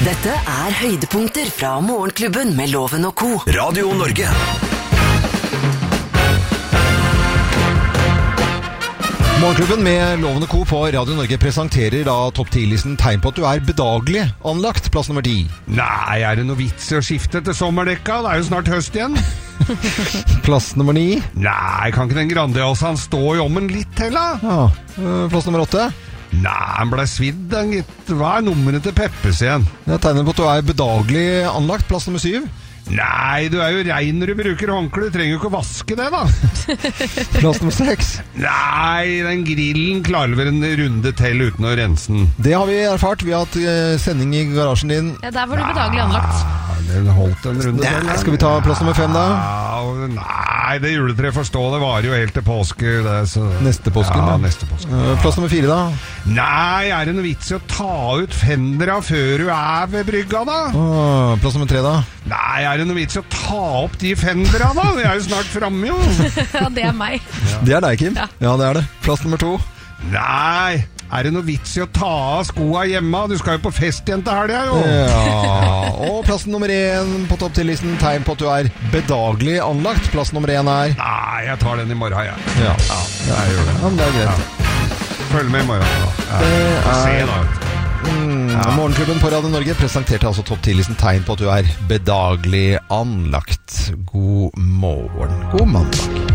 Dette høydepunkter fra Morgenklubben med Loven og Co. Radio Norge. Morgenklubben med Loven og Co. på Radio Norge presenterer da topp 10-listen tegn på at du bedaglig anlagt, plass nummer 10. Nei, det noe vits I å skifte til sommerdekka? Det jo snart høst igjen. Plass nummer 9. Nei, kan ikke den Grandiosaen stå I ommen litt til, da? Ja, plass nummer 8. Nei, han ble svidd, den gitt. Hva nummeret til Peppes igjen? Det tegner på at du bedaglig anlagt, plass nummer 7. Nei, du jo rein når du bruker håndkle. Du trenger jo ikke å vaske det, da. Plass nummer 6. Nei, den grillen klarer vel en runde til uten å rense den. Det har vi erfart. Vi har hatt sending I garasjen din. Ja, der var du bedaglig anlagt. Den holdt en runde til. Skal vi ta plass nummer 5 da? Nei, det juletreet forstå, det var jo helt til påske. Neste påske? Ja, neste påske. Plass nummer 4 da? Nei, det noe vits I å ta ut fendera før du ved brygga, da? Plass nummer 3 da? Nei, det noe vits I å ta opp de fendera, da? Vi jo snart fremme, jo. Ja, det meg. Ja. Det deg, Kim. Ja, det det. Plass nummer 2. Nei, det noe vits I å ta av skoa hjemme? Du skal jo på fest igjen til helga, jo. Ja, og plass nummer 1 på topp 10-listen, tegn på at du bedaglig anlagt. Plass nummer 1 Nei, jeg tar den I morgen, jeg. Ja, jeg gjør det. Ja, men det greit. Ja. Følg med I morgen, da. Se, da. Morgenklubben på Radio Norge presenterte altså topp 10-listen tegn på at du bedaglig anlagt. God morgen. God mandag.